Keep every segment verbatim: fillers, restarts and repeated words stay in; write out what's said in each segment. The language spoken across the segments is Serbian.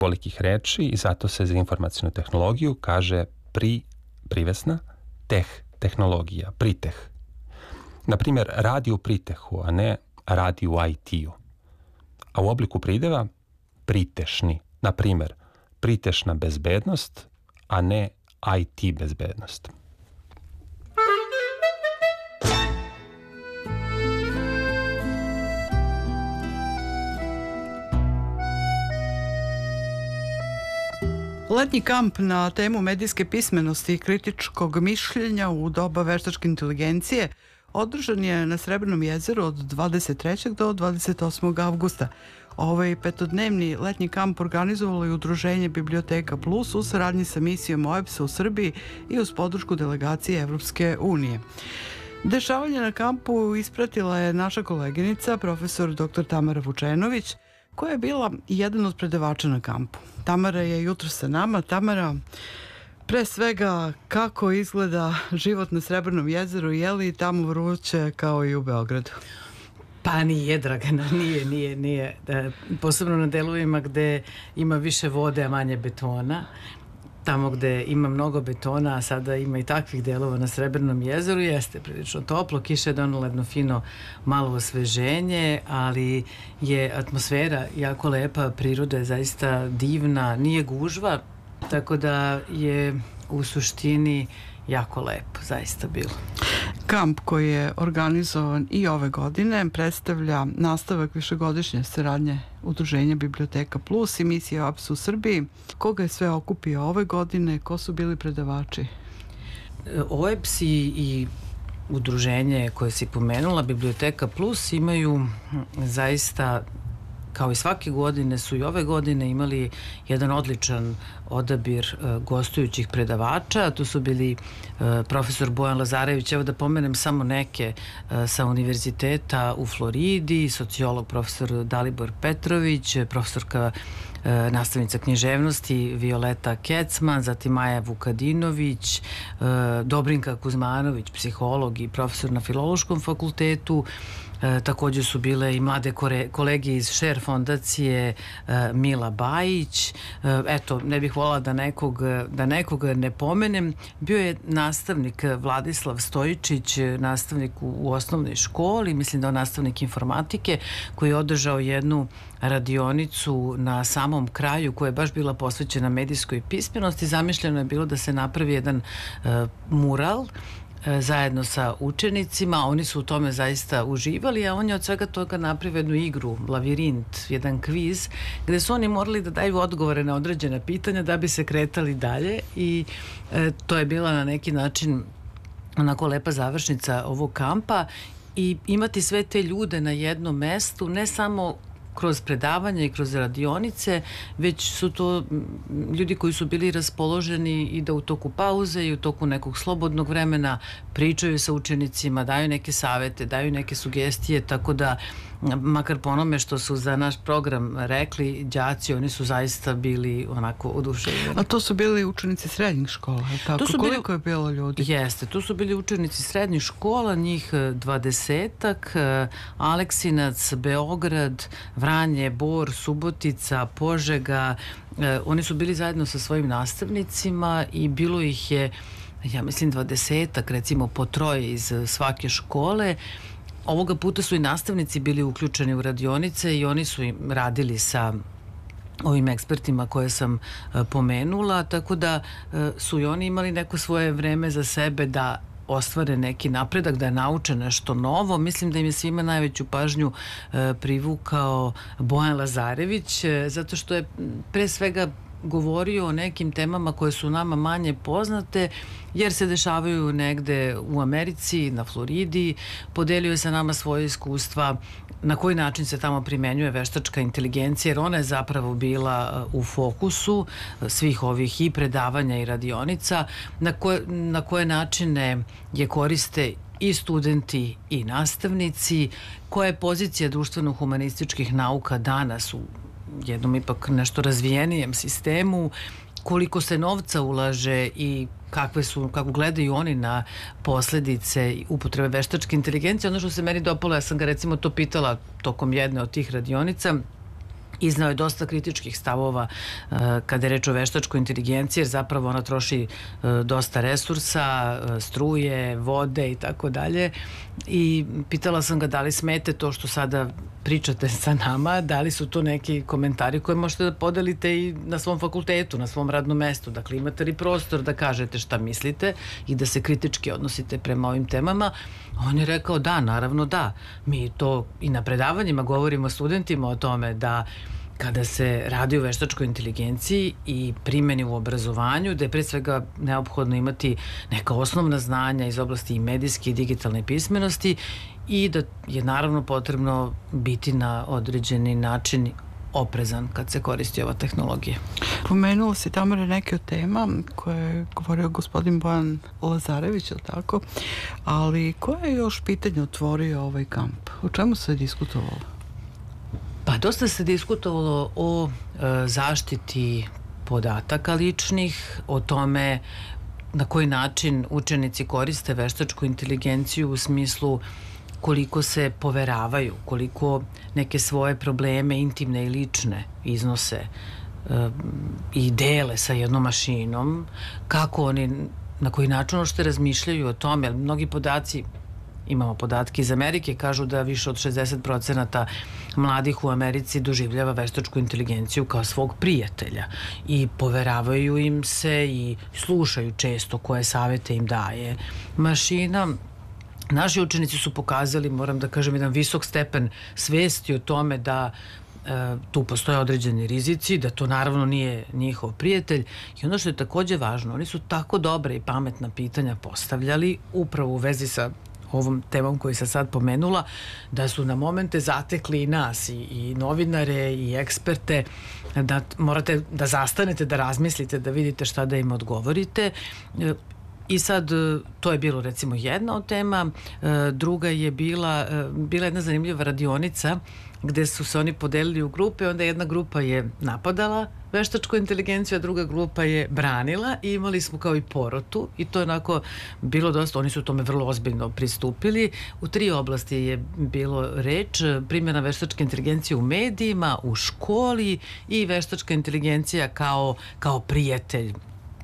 velikih reči i zato se za informacijnu tehnologiju kaže pri, privesna, teh, tehnologija, priteh. Naprimjer, radi u pritehu, a ne radi u I T-u. A u obliku prideva pritešni. Naprimjer, pritešna bezbednost, a ne I T bezbednost. Letnji kamp na temu medijske pismenosti i kritičkog mišljenja u doba veštačke inteligencije održan je na Srebrnom jezeru od dvadeset trećeg do dvadeset osmog avgusta. Ovaj petodnevni letnji kamp organizovalo je Udruženje Biblioteka Plus u saradnji sa misijom O E B S-a u Srbiji i uz podršku delegacije Evropske unije. Dešavanje na kampu ispratila je naša koleginica, profesor doktor Tamara Vučenović, koja je bila jedan od predavača na kampu. Tamara je jutro sa nama. Tamara, pre svega, kako izgleda život na Srebrnom jezeru, je li tamo vruće kao i u Beogradu? Pa nije, Dragana, nije, nije, nije. Posebno na delovima gde ima više vode, a manje betona. Tamo gde ima mnogo betona, a sada ima i takvih delova na Srebrnom jezeru, jeste prilično toplo, kiša je donela jedno fino malo osveženje, ali je atmosfera jako lepa, priroda je zaista divna, nije gužva, tako da je u suštini jako lepo, zaista bilo. Kamp koji je organizovan i ove godine predstavlja nastavak višegodišnje saradnje Udruženja Biblioteka Plus i misije O E B S u Srbiji. Koga je sve okupio ove godine? Ko su bili predavači? O E B S i, i udruženje koje si pomenula, Biblioteka Plus, imaju zaista, kao i svake godine, su i ove godine imali jedan odličan odabir uh, gostujućih predavača. Tu su bili uh, profesor Bojan Lazarević, evo da pomenem samo neke uh, sa univerziteta u Floridi, sociolog profesor Dalibor Petrović, profesorka uh, nastavnica književnosti Violeta Kecman, zatim Maja Vukadinović, uh, Dobrinka Kuzmanović, psiholog i profesor na Filološkom fakultetu. E, također su bile i mlade kore, kolege iz Share fondacije, e, Mila Bajić. E, eto, ne bih voljela da nekog, da nekog ne pomenem. Bio je nastavnik Vladislav Stojičić, nastavnik u, u osnovnoj školi, mislim da je nastavnik informatike, koji je održao jednu radionicu na samom kraju koja je baš bila posvećena medijskoj pismenosti. Zamišljeno je bilo da se napravi jedan e, mural zajedno sa učenicima, oni su u tome zaista uživali, a on je od svega toga napravio jednu igru, lavirint, jedan kviz, gde su oni morali da daju odgovore na određena pitanja da bi se kretali dalje i e, to je bila na neki način onako lepa završnica ovog kampa i imati sve te ljude na jednom mestu, ne samo kroz predavanje i kroz radionice, već su to ljudi koji su bili raspoloženi i da u toku pauze i u toku nekog slobodnog vremena pričaju sa učenicima, daju neke savete, daju neke sugestije, tako da makar po onome što su za naš program rekli đaci, oni su zaista bili onako oduševljeni. A to su bili učenici srednjih škola, tako? To su Koliko bili, je bilo ljudi? Jeste, to su bili učenici srednjih škola, njih dvadesetak, Aleksinac, Beograd, Vranje, Bor, Subotica, Požega. Oni su bili zajedno sa svojim nastavnicima i bilo ih je, ja mislim, dvadesetak, recimo po troje iz svake škole. Ovoga puta su i nastavnici bili uključeni u radionice i oni su im radili sa ovim ekspertima koje sam uh, pomenula, tako da uh, su i oni imali neko svoje vreme za sebe da ostvare neki napredak, da je nauče nešto novo. Mislim da im je svima najveću pažnju uh, privukao Bojan Lazarević, uh, zato što je pre svega govorio o nekim temama koje su nama manje poznate, jer se dešavaju negde u Americi, na Floridi. Podelio je sa nama svoje iskustva na koji način se tamo primenjuje veštačka inteligencija, jer ona je zapravo bila u fokusu svih ovih i predavanja i radionica, na koje, na koje načine je koriste i studenti i nastavnici, koja je pozicija društveno-humanističkih nauka danas u jednom ipak nešto razvijenijem sistemu, koliko se novca ulaže i kakve su, kako gledaju oni na posledice upotrebe veštačke inteligencije. Ono što se meni dopalo, ja sam ga recimo to pitala tokom jedne od tih radionica, Iznao je dosta kritičkih stavova uh, kada je reč o veštačkoj inteligenciji, jer zapravo ona troši uh, dosta resursa, uh, struje, vode i tako dalje. I pitala sam ga da li smete to što sada pričate sa nama, da li su to neki komentari koje možete da podelite i na svom fakultetu, na svom radnom mestu. Dakle, imate li prostor da kažete šta mislite i da se kritički odnosite prema ovim temama? On je rekao da, naravno da. Mi to i na predavanjima govorimo studentima o tome da kada se radi o veštačkoj inteligenciji i primjeni u obrazovanju, da je pre svega neophodno imati neka osnovna znanja iz oblasti i medijske i digitalne pismenosti i da je naravno potrebno biti na određeni način oprezan kad se koristi ova tehnologija. Pomenuo si, Tamara, neke od tema koje je govorio gospodin Bojan Lazarević, ili tako? Ali koje je još pitanje otvorio ovaj kamp? O čemu se diskutovalo? Pa dosta se diskutovalo o e, zaštiti podataka ličnih, o tome na koji način učenici koriste veštačku inteligenciju u smislu koliko se poveravaju, koliko neke svoje probleme intimne i lične iznose e, i dele sa jednom mašinom, kako oni, na koji način uopšte razmišljaju o tome, jer mnogi podaci, imamo podatke iz Amerike, kažu da više od šezdeset procenata mladih u Americi doživljava veštačku inteligenciju kao svog prijatelja i poveravaju im se i slušaju često koje savete im daje mašina. Naši učenici su pokazali, moram da kažem, jedan visok stepen svesti o tome da e, tu postoje određeni rizici, da to naravno nije njihov prijatelj. I ono što je takođe važno, oni su tako dobre i pametna pitanja postavljali upravo u vezi sa ovom temom koju sam sad pomenula, da su na momente zatekli i nas, i, i novinare, i eksperte, da morate da zastanete, da razmislite, da vidite šta da im odgovorite. I sad, to je bilo recimo jedna od tema. Druga je bila, bila jedna zanimljiva radionica gde su se oni podelili u grupe, onda jedna grupa je napadala veštačku inteligenciju, a druga grupa je branila i imali smo kao i porotu i to je onako bilo dosta, oni su tome vrlo ozbiljno pristupili. U tri oblasti je bilo reč: primjena veštačke inteligencije u medijima, u školi i veštačka inteligencija kao, kao prijatelj.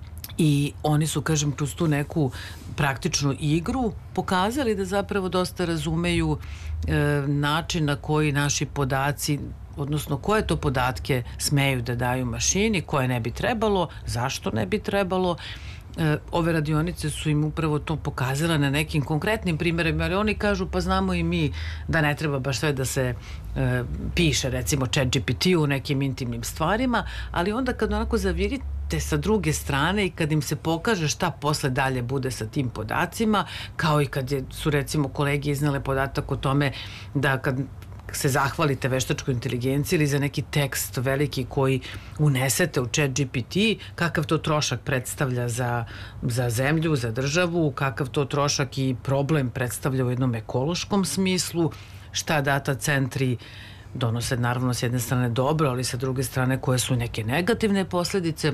I oni su, kažem, kroz tu neku praktičnu igru pokazali da zapravo dosta razumeju e, način na koji naši podaci, odnosno koje to podatke smeju da daju mašini, koje ne bi trebalo, zašto ne bi trebalo. E, ove radionice su im upravo to pokazale na nekim konkretnim primjerima, ali oni kažu pa znamo i mi da ne treba baš sve da se e, piše, recimo ChatGPT u nekim intimnim stvarima, ali onda kad onako zavirite te sa druge strane i kad im se pokaže šta posle dalje bude sa tim podacima, kao i kad je, su recimo kolege iznale podatak o tome da kad se zahvalite veštačkoj inteligenciji ili za neki tekst veliki koji unesete u ChatGPT, kakav to trošak predstavlja za, za zemlju, za državu, kakav to trošak i problem predstavlja u jednom ekološkom smislu, šta data centri donose, naravno s jedne strane dobro, ali sa druge strane koje su neke negativne posledice.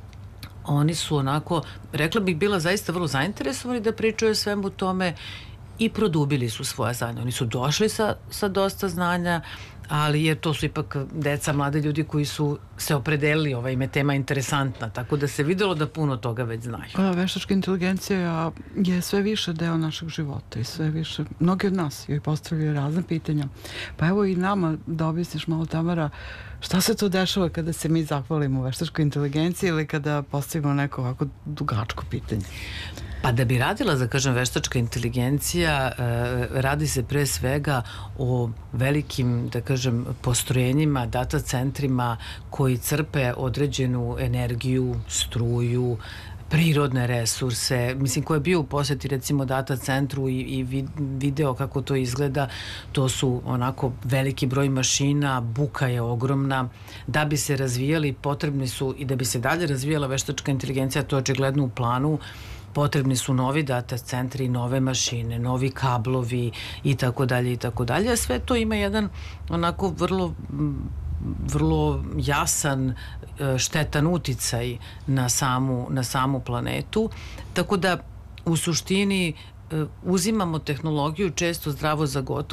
Oni su onako, rekla bih, bila zaista vrlo zainteresovani da pričaju o svemu tome i produbili su svoja znanja. Oni su došli sa, sa dosta znanja, ali jer to su ipak deca, mlade ljudi koji su se opredelili, ova im je tema interesantna, tako da se videlo da puno toga već znaju. Pa, veštačka inteligencija je sve više deo našeg života i sve više, mnogi od nas joj postavljaju razne pitanja. Pa evo i nama da objasniš malo, Tamara, šta se to dešava kada se mi zahvalimo veštačkoj inteligenciji ili kada postavimo neko ovako dugačko pitanje? Pa da bi radila, da kažem, veštačka inteligencija, radi se pre svega o velikim, da kažem, postrojenjima, data centrima koji crpe određenu energiju, struju, prirodne resurse. Mislim, ko je bio u poseti recimo data centru i, i video kako to izgleda, to su onako veliki broj mašina, buka je ogromna. Da bi se razvijali, potrebni su, i da bi se dalje razvijala veštačka inteligencija, to je očigledno u planu, potrebni su novi data centri, nove mašine, novi kablovi i tako dalje i tako dalje. Sve to ima jedan onako vrlo vrlo jasan štetan uticaj na samu, na samu planetu. Tako da u suštini uzimamo tehnologiju često zdravo za gotovo,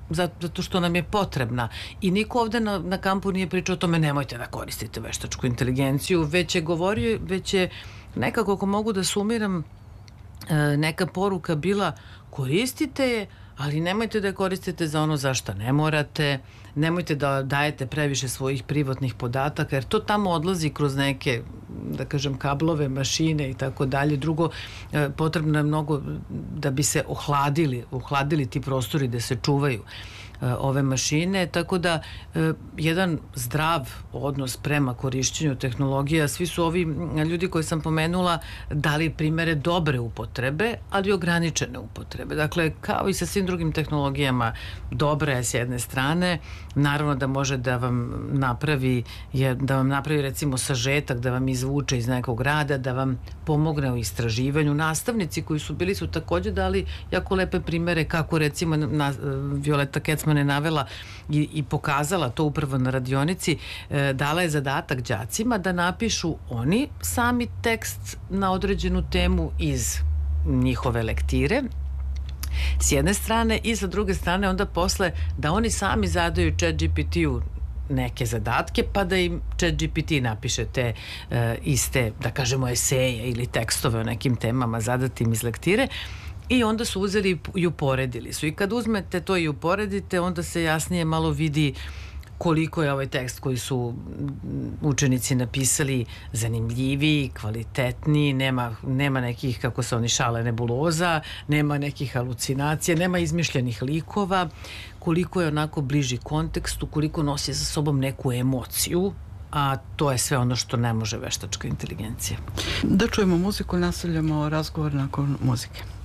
zato što nam je potrebna. I niko ovde na, na kampu nije pričao o tome nemojte da koristite veštačku inteligenciju, već je govorio, već je nekako, ako mogu da sumiram, neka poruka bila koristite je, ali nemojte da je koristite za ono za šta ne morate, nemojte da dajete previše svojih privatnih podataka, jer to tamo odlazi kroz neke, da kažem, kablove, mašine i tako dalje. Drugo, potrebno je mnogo da bi se ohladili, ohladili ti prostori da se čuvaju ove mašine, tako da jedan zdrav odnos prema korišćenju tehnologija, svi su ovi ljudi koji sam pomenula dali primere dobre upotrebe, ali ograničene upotrebe. Dakle, kao i sa svim drugim tehnologijama, dobra je s jedne strane, naravno da može da vam napravi, da vam napravi recimo sažetak, da vam izvuče iz nekog rada, da vam pomogne u istraživanju. Nastavnici koji su bili su takođe dali jako lepe primere kako recimo na, Violeta Kecman je navela i, i pokazala to upravo na radionici, e, dala je zadatak đacima da napišu oni sami tekst na određenu temu iz njihove lektire s jedne strane i sa druge strane onda posle da oni sami zadaju ChatGPT-u neke zadatke, pa da im ChatGPT napiše te e, iste, da kažemo, eseje ili tekstove o nekim temama zadatim iz lektire. I onda su uzeli i uporedili su. I kad uzmete to i uporedite, onda se jasnije malo vidi koliko je ovaj tekst koji su učenici napisali zanimljiviji, kvalitetniji, nema, nema nekih, kako se oni šale, nebuloza, nema nekih halucinacija, nema izmišljenih likova, koliko je onako bliži kontekstu, koliko nosi za sobom neku emociju, a to je sve ono što ne može veštačka inteligencija. Da čujemo muziku, nastavljamo razgovor nakon muzike.